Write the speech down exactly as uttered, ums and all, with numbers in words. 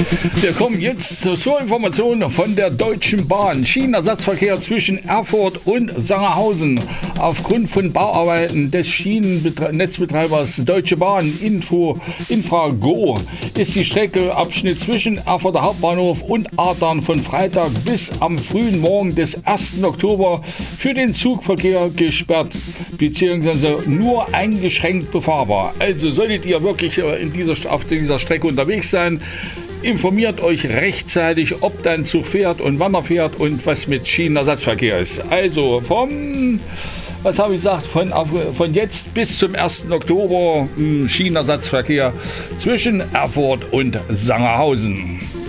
Wir kommen jetzt zur Information von der Deutschen Bahn. Schienenersatzverkehr zwischen Erfurt und Sangerhausen. Aufgrund von Bauarbeiten des Schienennetzbetreibers Deutsche Bahn Info, Infrago ist die Strecke Abschnitt zwischen Erfurter Hauptbahnhof und Adern von Freitag bis am frühen Morgen des ersten Oktober für den Zugverkehr gesperrt bzw. nur eingeschränkt befahrbar. Also solltet ihr wirklich in dieser, auf dieser Strecke unterwegs sein, informiert euch rechtzeitig, ob dein Zug fährt und wann er fährt und was mit Schienenersatzverkehr ist. Also vom, was habe ich gesagt, von, von jetzt bis zum ersten Oktober Schienenersatzverkehr zwischen Erfurt und Sangerhausen.